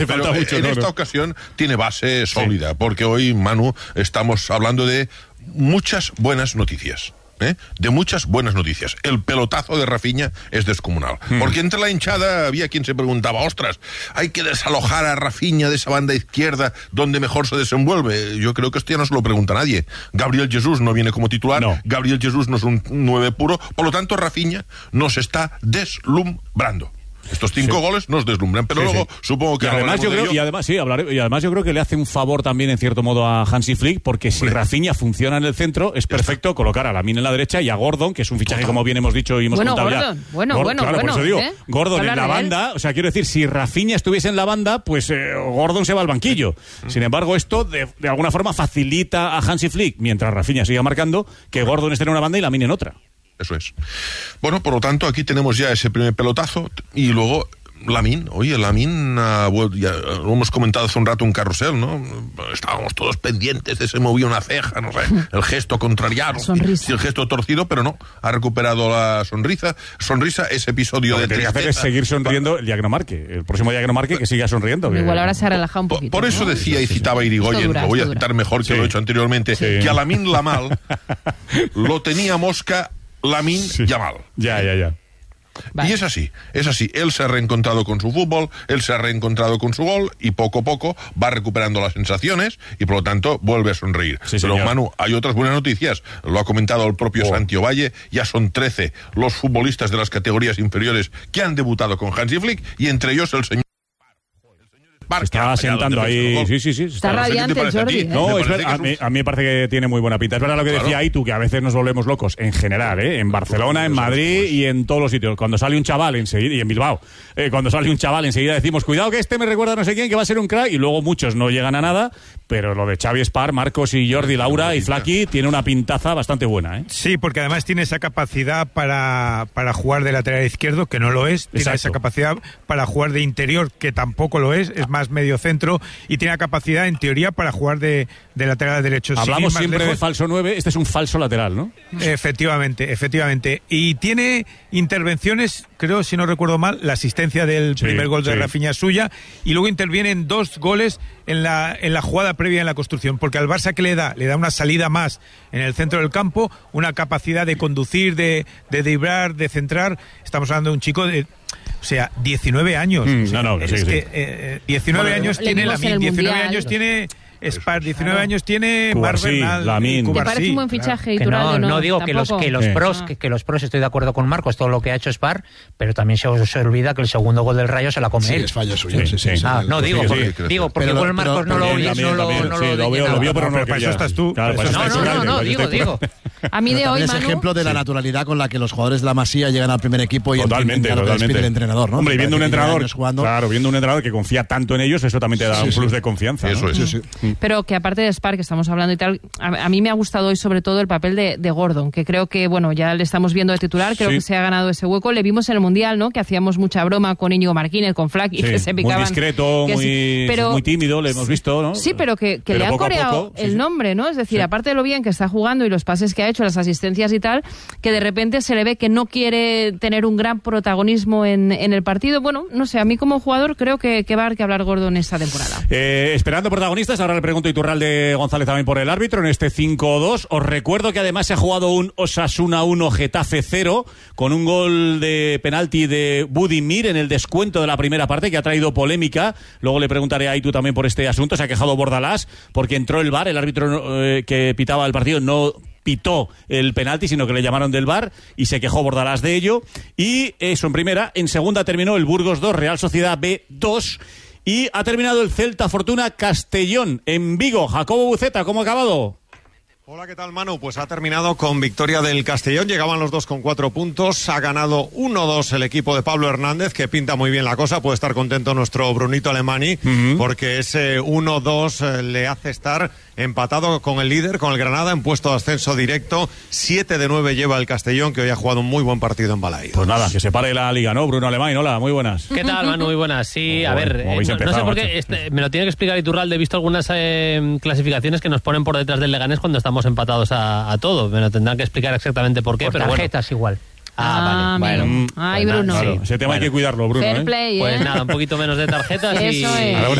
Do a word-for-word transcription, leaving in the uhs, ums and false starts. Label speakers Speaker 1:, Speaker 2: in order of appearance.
Speaker 1: Pero
Speaker 2: mucho,
Speaker 1: en
Speaker 2: no,
Speaker 1: esta
Speaker 2: no.
Speaker 1: ocasión tiene base sólida,
Speaker 2: sí.
Speaker 1: porque hoy, Manu, estamos hablando de muchas buenas noticias. ¿Eh? De muchas buenas noticias. El pelotazo de Rafinha es descomunal. Hmm. Porque entre la hinchada había quien se preguntaba, ostras, hay que desalojar a Rafinha de esa banda izquierda donde mejor se desenvuelve. Yo creo que esto ya no se lo pregunta nadie. Gabriel Jesús no viene como titular, no. Gabriel Jesús no es un nueve puro, por lo tanto Rafinha nos está deslumbrando. Estos cinco sí. goles nos deslumbran, pero sí, luego sí. supongo que
Speaker 2: y además yo creo y además sí hablaré, y además yo creo que le hace un favor también en cierto modo a Hansi Flick, porque si Rafinha funciona en el centro es perfecto colocar a Lamine en la derecha y a Gordon, que es un fichaje como bien hemos dicho y hemos
Speaker 3: bueno,
Speaker 2: contado
Speaker 3: Gordon,
Speaker 2: ya.
Speaker 3: Bueno,
Speaker 2: Gordon,
Speaker 3: bueno,
Speaker 2: claro,
Speaker 3: bueno.
Speaker 2: Por eso digo,
Speaker 3: ¿eh?
Speaker 2: Gordon en la banda, o sea, quiero decir, si Rafinha estuviese en la banda, pues eh, Gordon se va al banquillo. Sin embargo, esto de, de alguna forma facilita a Hansi Flick, mientras Rafinha siga marcando, que Gordon esté en una banda y Lamine en otra.
Speaker 1: Eso es. Bueno, por lo tanto, aquí tenemos ya ese primer pelotazo y luego Lamine, oye, Lamine, uh, ya lo hemos comentado hace un rato un carrusel, ¿no? Estábamos todos pendientes de se movía una ceja, no sé, el gesto contrariado,
Speaker 3: sonrisa.
Speaker 1: el gesto torcido, pero no, ha recuperado la sonrisa, sonrisa, ese episodio
Speaker 2: lo
Speaker 1: de
Speaker 2: tristeza. Lo que tiene que hacer es seguir sonriendo el Diagnomarque, el próximo Diagnomarque que siga sonriendo. Que...
Speaker 3: Igual ahora se ha relajado un poquito.
Speaker 1: Por, por eso
Speaker 3: ¿no?
Speaker 1: decía y citaba Irigoyen,
Speaker 3: dura,
Speaker 1: lo voy a
Speaker 3: dura.
Speaker 1: citar mejor que sí. lo he hecho anteriormente, sí. que a Lamine Yamal lo tenía mosca Lamine sí. Yamal.
Speaker 2: Ya, ya, ya.
Speaker 1: Vale. Y es así, es así. Él se ha reencontrado con su fútbol, él se ha reencontrado con su gol y poco a poco va recuperando las sensaciones y por lo tanto vuelve a sonreír.
Speaker 2: Sí,
Speaker 1: Pero
Speaker 2: señor.
Speaker 1: Manu, hay otras buenas noticias. Lo ha comentado el propio oh. Santi Ovalle. Ya son trece los futbolistas de las categorías inferiores que han debutado con Hansi Flick y entre ellos el señor
Speaker 2: Se está sentando ahí, sí, sí, sí.
Speaker 3: Está, está radiante el Jordi. ¿eh?
Speaker 2: No, es ver, a, mí, a mí me parece que tiene muy buena pinta. Es verdad lo que claro. decía Aitu, que a veces nos volvemos locos, en general, ¿eh? En Barcelona, en Madrid y en todos los sitios. Cuando sale un chaval enseguida, y en Bilbao, eh, cuando sale un chaval enseguida decimos, cuidado que este me recuerda a no sé quién, que va a ser un crack, y luego muchos no llegan a nada, pero lo de Xavi Espar, Marcos y Jordi, Laura y Flaki tiene una pintaza bastante buena, ¿eh?
Speaker 4: Sí, porque además tiene esa capacidad para, para jugar de lateral izquierdo, que no lo es, tiene
Speaker 2: Exacto.
Speaker 4: esa capacidad para jugar de interior, que tampoco lo es, es más medio centro, y tiene la capacidad, en teoría, para jugar de, de lateral derecho.
Speaker 2: Hablamos siempre lejos, de falso nueve, este es un falso lateral, ¿no?
Speaker 4: Efectivamente, efectivamente. Y tiene intervenciones, creo, si no recuerdo mal, la asistencia del
Speaker 2: sí,
Speaker 4: primer gol de
Speaker 2: sí.
Speaker 4: Rafinha suya, y luego interviene en dos goles en la, en la jugada previa en la construcción, porque al Barça que le da, le da una salida más en el centro del campo, una capacidad de conducir, de, de driblar, de centrar. Estamos hablando de un chico de... O sea, diecinueve años.
Speaker 2: Mm,
Speaker 4: o sea,
Speaker 2: no, no,
Speaker 4: es
Speaker 2: sí,
Speaker 4: que
Speaker 2: sí.
Speaker 4: Eh, diecinueve
Speaker 3: bueno,
Speaker 4: años tiene Lamine, diecinueve años tiene Espar, diecinueve
Speaker 3: claro.
Speaker 4: años tiene
Speaker 2: Cubarsí,
Speaker 4: Bernal,
Speaker 2: Lamine.
Speaker 3: ¿Te parece un buen fichaje,
Speaker 5: claro.
Speaker 3: Iturralde?
Speaker 5: No,
Speaker 3: No,
Speaker 5: no digo que los, que los
Speaker 2: sí.
Speaker 5: pros,
Speaker 3: ah.
Speaker 5: que, que los pros, estoy de acuerdo con Marcos, todo lo que ha hecho Espar, pero también se os olvida que el segundo gol del Rayo se la come
Speaker 6: sí,
Speaker 5: él.
Speaker 6: es fallo suyo.
Speaker 2: Sí,
Speaker 6: Sí, sí,
Speaker 2: sí.
Speaker 6: sí.
Speaker 5: Ah, no, digo,
Speaker 2: sí,
Speaker 5: porque,
Speaker 2: sí.
Speaker 5: digo, porque
Speaker 6: Pero-
Speaker 5: igual Marcos
Speaker 6: pero-
Speaker 5: no lo
Speaker 6: pero
Speaker 5: oye,
Speaker 2: también,
Speaker 5: no lo
Speaker 2: también,
Speaker 5: no
Speaker 2: sí,
Speaker 5: lo
Speaker 2: lo vio,
Speaker 5: nada.
Speaker 2: lo vio, pero no
Speaker 4: Pero
Speaker 2: lo
Speaker 4: para eso
Speaker 2: quería.
Speaker 4: estás tú.
Speaker 2: Claro, para eso
Speaker 5: No,
Speaker 2: estás
Speaker 5: no,
Speaker 2: tú,
Speaker 5: no,
Speaker 2: Iturralde,
Speaker 5: no,
Speaker 2: para eso
Speaker 5: digo,
Speaker 2: estoy-
Speaker 5: digo.
Speaker 3: A mí de
Speaker 6: Pero
Speaker 3: hoy,
Speaker 6: también es
Speaker 3: Manu...
Speaker 6: ejemplo de la naturalidad con la que los jugadores de la Masía llegan al primer equipo y
Speaker 2: Totalmente,
Speaker 6: entienden lo que les
Speaker 2: totalmente.
Speaker 6: pide el entrenador, ¿no?
Speaker 2: Hombre, y viendo un
Speaker 6: Parece que llevan
Speaker 2: entrenador,
Speaker 6: años jugando.
Speaker 2: claro, viendo un entrenador que confía tanto en ellos, eso también te da
Speaker 6: Sí,
Speaker 2: un
Speaker 6: sí.
Speaker 2: plus de confianza, ¿no?
Speaker 1: Eso es.
Speaker 6: Sí, sí.
Speaker 3: Pero que aparte de Spar, que estamos hablando y tal, a, a mí me ha gustado hoy sobre todo el papel de, de Gordon, que creo que, bueno, ya le estamos viendo de titular, creo
Speaker 2: Sí.
Speaker 3: que se ha ganado ese hueco. Le vimos en el Mundial, ¿no? Que hacíamos mucha broma con Íñigo Martínez, con Flack, y
Speaker 2: Sí,
Speaker 3: que se
Speaker 2: muy
Speaker 3: picaban.
Speaker 2: discreto,
Speaker 3: que
Speaker 2: muy,
Speaker 3: sí, pero,
Speaker 2: muy tímido, le hemos visto, ¿no?
Speaker 3: Sí, pero que, que
Speaker 2: Pero
Speaker 3: le han
Speaker 2: poco a
Speaker 3: coreado
Speaker 2: poco, sí,
Speaker 3: el
Speaker 2: sí.
Speaker 3: nombre, ¿no? Es decir,
Speaker 2: Sí.
Speaker 3: aparte de lo bien que está jugando y los pases que ha hecho, las asistencias y tal, que de repente se le ve que no quiere tener un gran protagonismo en, en el partido. Bueno, no sé, a mí como jugador creo que, que va a haber que hablar Gordon esta temporada.
Speaker 2: Eh, esperando protagonistas, ahora le pregunto a Iturralde González también por el árbitro en este cinco dos. Os recuerdo que además se ha jugado un Osasuna uno Getafe cero con un gol de penalti de Budimir en el descuento de la primera parte que ha traído polémica. Luego le preguntaré a Aitu también por este asunto. Se ha quejado Bordalás porque entró el V A R, el árbitro eh, que pitaba el partido no pitó el penalti, sino que le llamaron del V A R y se quejó Bordalás de ello. Y eso en primera. En segunda terminó el Burgos dos, Real Sociedad B dos. Y ha terminado el Celta Fortuna Castellón en Vigo. Jacobo Buceta, ¿cómo ha acabado?
Speaker 7: Hola, ¿qué tal, Manu? Pues ha terminado con victoria del Castellón. Llegaban los dos con cuatro puntos. Ha ganado uno dos el equipo de Pablo Hernández, que pinta muy bien la cosa. Puede estar contento nuestro Brunito Alemani, uh-huh. porque ese uno dos eh, le hace estar empatado con el líder, con el Granada, en puesto de ascenso directo. siete de nueve lleva el Castellón, que hoy ha jugado un muy buen partido en Balaidos.
Speaker 2: Pues nada, que se pare la liga, ¿no? Bruno Alemán, hola, muy buenas.
Speaker 8: ¿Qué tal, Manu? Muy buenas. Sí,
Speaker 2: oh,
Speaker 8: a ver, eh, no, no sé por qué, este, me lo tiene que explicar Iturralde. He visto algunas eh, clasificaciones que nos ponen por detrás del Leganés cuando estamos empatados a, a todo. Me lo tendrán que explicar exactamente por qué.
Speaker 5: Por
Speaker 8: pero
Speaker 5: tarjetas
Speaker 8: bueno.
Speaker 5: igual.
Speaker 8: Ah, vale.
Speaker 3: amigo.
Speaker 8: Bueno,
Speaker 3: Ay,
Speaker 8: pues nada,
Speaker 3: Bruno.
Speaker 2: Claro, ese tema hay que cuidarlo, Bruno.
Speaker 3: Fair
Speaker 2: ¿eh?
Speaker 3: play,
Speaker 8: Pues
Speaker 3: ¿eh?
Speaker 8: nada, un poquito menos de tarjetas y...
Speaker 3: Eso es.